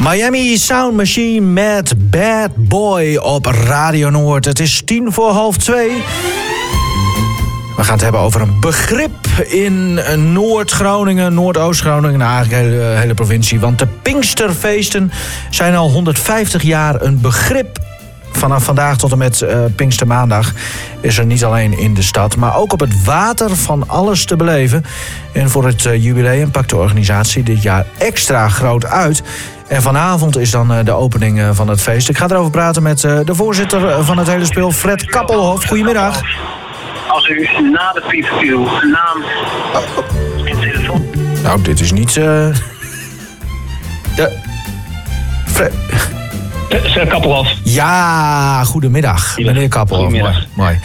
Miami Sound Machine met Bad Boy op Radio Noord. Het is 2:10. We gaan het hebben over een begrip in Noord-Groningen, Noordoost-Groningen, eigenlijk de hele provincie. Want de Pinksterfeesten zijn al 150 jaar een begrip. Vanaf vandaag tot en met Pinkstermaandag is er niet alleen in de stad, maar ook op het water van alles te beleven. En voor het jubileum pakt de organisatie dit jaar extra groot uit. En vanavond is dan de opening van het feest. Ik ga erover praten met de voorzitter van het hele speel, Fred Kappelhof. Goedemiddag. Als u na de piep uw naam en telefoon... Nou, dit is niet... Fred Kappelhof. Ja, goedemiddag, meneer Kappelhof. Mooi.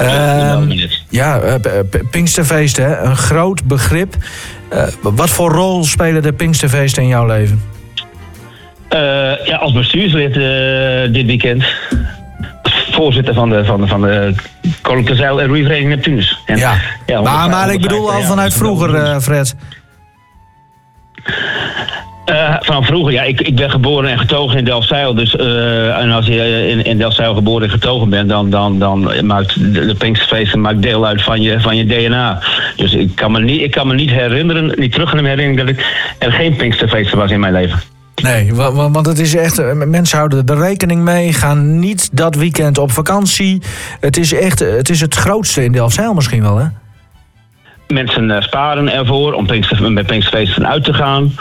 Pinksterfeest, hè? Een groot begrip. Wat voor rol spelen de Pinksterfeesten in jouw leven? Als bestuurslid dit weekend. Voorzitter van de Koninklijke Zeil- en Roeivereniging Neptunus. Maar ik bedoel al vanuit vroeger, Fred. Van vroeger, ja, ik ben geboren en getogen in Delfzijl. Dus, en als je in Delfzijl geboren en getogen bent, dan maakt de Pinksterfeesten deel uit van je DNA. Dus ik kan me niet terug kunnen herinneren dat er geen Pinksterfeesten was in mijn leven. Nee, want het is echt... Mensen houden er rekening mee, gaan niet dat weekend op vakantie. Het is het grootste in Delfzijl misschien wel, hè? Mensen sparen ervoor om met Pinksterfeesten uit te gaan.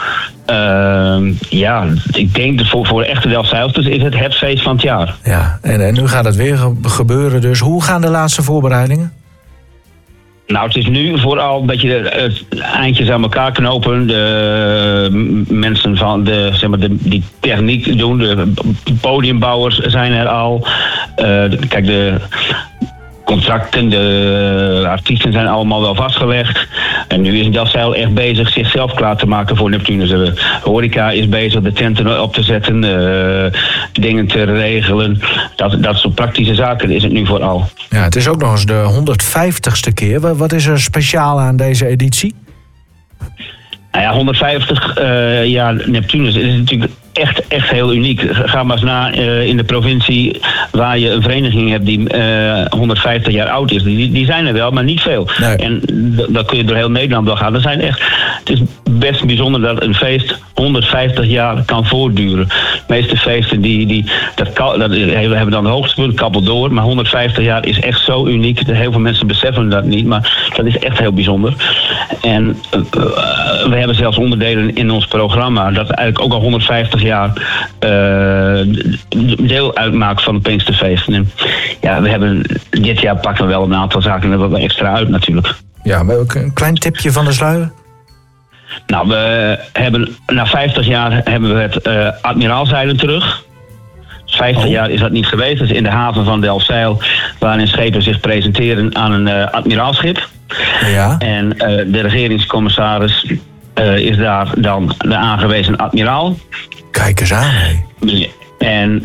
Ik denk dat voor echte Delfzijlers is het feest van het jaar. Ja, en nu gaat het weer gebeuren. Dus hoe gaan de laatste voorbereidingen? Nou, het is nu vooral een beetje eindjes aan elkaar knopen. De mensen van die techniek doen. De podiumbouwers zijn er al. De contracten, de artiesten zijn allemaal wel vastgelegd. En nu is Delfzijl echt bezig zichzelf klaar te maken voor Neptunus. De horeca is bezig de tenten op te zetten, dingen te regelen. Dat soort praktische zaken is het nu vooral. Ja, het is ook nog eens de 150ste keer. Wat is er speciaal aan deze editie? Nou ja, 150 jaar Neptunus is natuurlijk echt heel uniek. Ga maar eens na in de provincie waar je een vereniging hebt die 150 jaar oud is. Die zijn er wel, maar niet veel. Nee. En dat kun je door heel Nederland wel gaan. Het is best bijzonder dat een feest 150 jaar kan voortduren. De meeste feesten hebben dan het hoogste punt, kabbel door. Maar 150 jaar is echt zo uniek. Heel veel mensen beseffen dat niet, maar dat is echt heel bijzonder. En we hebben zelfs onderdelen in ons programma dat eigenlijk ook al 150 jaar deel uitmaakt van de Pinksterfeesten. En ja, dit jaar pakken we wel een aantal zaken er wat extra uit natuurlijk. Ja, maar ook een klein tipje van de sluier? Nou, na 50 jaar hebben we het admiraalzeilen terug. 50 jaar is dat niet geweest. Dat is in de haven van Delfzijl, waarin schepen zich presenteren aan een admiraalschip. Ja. En de regeringscommissaris is daar dan de aangewezen admiraal. Kijk eens aan, hè. En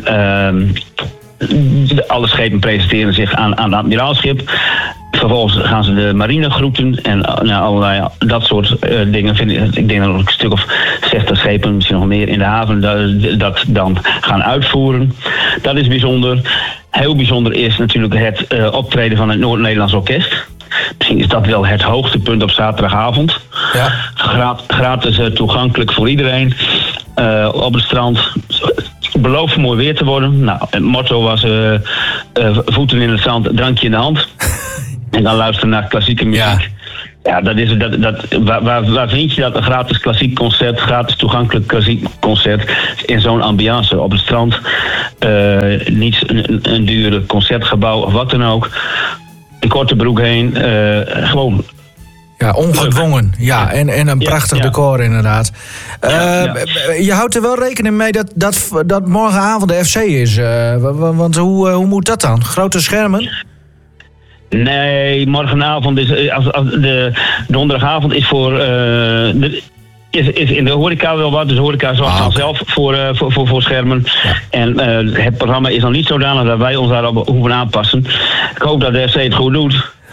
alle schepen presenteren zich aan het admiraalschip. Vervolgens gaan ze de marine groeten en allerlei dat soort dingen. Ik denk dat er een stuk of 60 schepen, misschien nog meer, in de haven dat dan gaan uitvoeren. Dat is bijzonder. Heel bijzonder is natuurlijk het optreden van het Noord-Nederlands Orkest. Misschien is dat wel het hoogtepunt op zaterdagavond. Ja. Gratis toegankelijk voor iedereen. Op het strand. Belooft mooi weer te worden. Nou, het motto was voeten in het zand, drankje in de hand. En dan luisteren naar klassieke muziek. Ja, waar vind je dat? Een gratis klassiek concert, gratis toegankelijk klassiek concert in zo'n ambiance op het strand. Niet een dure concertgebouw of wat dan ook. Een korte broek heen, gewoon. Ja, ongedwongen. Ja, en een prachtig decor inderdaad. Je houdt er wel rekening mee dat morgenavond de FC is. Want hoe moet dat dan? Grote schermen? Nee, morgenavond is... de donderdagavond is voor... Is in de horeca wel wat, dus de horeca zorgt dan zelf voor schermen. Ja. En het programma is nog niet zodanig dat wij ons daarop hoeven aanpassen. Ik hoop dat de FC het goed doet.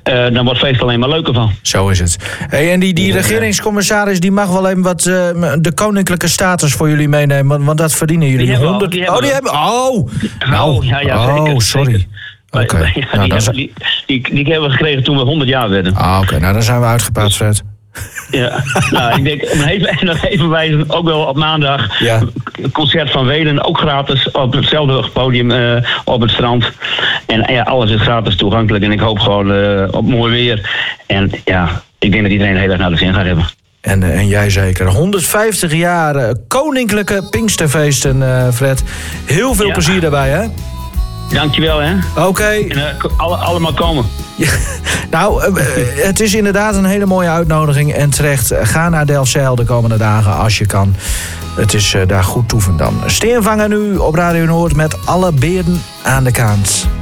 dan wordt het feest alleen maar leuker van. Zo is het. Hey, en die regeringscommissaris die mag wel even wat de koninklijke status voor jullie meenemen. Want dat verdienen jullie. Die 100. die hebben zeker. Sorry. Okay. Die hebben we gekregen toen we 100 jaar werden. Oké. Nou dan zijn we uitgepraat, Fred. Ja, nou, ik denk, nog even wijzen, ook wel op maandag. Ja. Concert van Welen, ook gratis, op hetzelfde podium op het strand. En alles is gratis toegankelijk. En ik hoop gewoon op mooi weer. En ja, ik denk dat iedereen heel erg naar de zin gaat hebben. En jij zeker. 150 jaar koninklijke Pinksterfeesten, Fred. Heel veel plezier daarbij, hè? Dankjewel, hè. Oké. En allemaal komen. Ja, nou, het is inderdaad een hele mooie uitnodiging. En terecht, ga naar Delfzijl de komende dagen als je kan. Het is daar goed toeven dan. Steenvanger nu op Radio Noord met alle beren aan de kant.